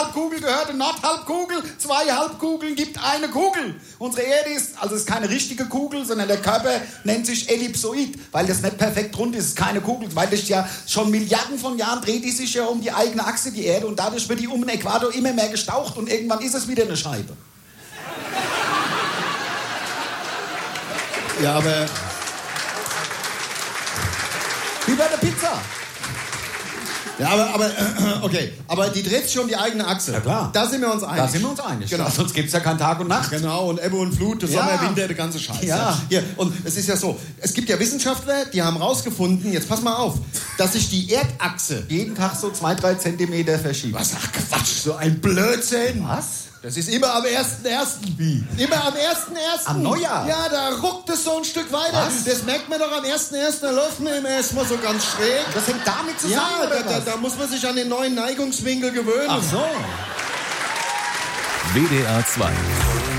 Südhalbkugel gehört der Nordhalbkugel. 2 Halbkugeln gibt eine Kugel. Unsere Erde ist keine richtige Kugel, sondern der Körper nennt sich Ellipsoid, weil das nicht perfekt rund ist, keine Kugel. Weil das ja schon Milliarden von Jahren dreht die sich ja um die eigene Achse, die Erde, und dadurch wird die um den Äquator immer mehr gestaucht und irgendwann ist es wieder eine Scheibe. Ja, aber... Wie bei der Pizza. Ja, okay. Aber die dreht sich schon die eigene Achse. Ja, klar. Da sind wir uns einig. Da sind wir uns einig. Genau. Sonst gibt es ja keinen Tag und Nacht. Genau, und Ebbe und Flut, der Sommer, Winter, der ganze Scheiß. Ja. Hier, und es ist ja so, es gibt ja Wissenschaftler, die haben rausgefunden, jetzt pass mal auf, dass sich die Erdachse jeden Tag so 2-3 Zentimeter verschiebt. Was? Ach Quatsch, so ein Blödsinn. Was? Das ist immer am 1.1. Wie? Immer am 1.1. Am Neujahr? Ja, da ruckt es so ein Stück weiter. Was? Das merkt man doch am 1.1. Da läuft man immer erstmal so ganz schräg. Das hängt damit zusammen, Ja, oder was? da muss man sich an den neuen Neigungswinkel gewöhnen. Ach so. WDR 2